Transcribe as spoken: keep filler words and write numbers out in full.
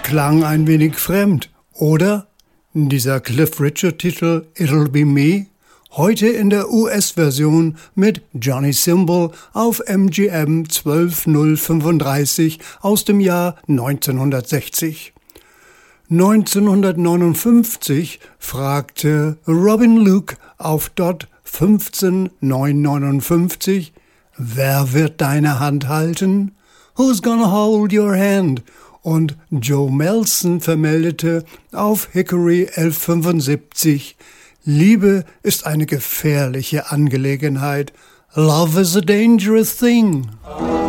klang ein wenig fremd, oder? Dieser Cliff Richard-Titel It'll Be Me, heute in der U S-Version mit Johnny Cymbal auf M G M zwölf null fünfunddreißig aus dem Jahr neunzehnhundertsechzig. neunzehnhundertneunundfünfzig fragte Robin Luke auf Dot fünfzehn neunhundertneunundfünfzig, wer wird deine Hand halten? Who's gonna hold your hand? Und Joe Melson vermeldete auf Hickory elf fünfundsiebzig, Liebe ist eine gefährliche Angelegenheit. Love is a dangerous thing.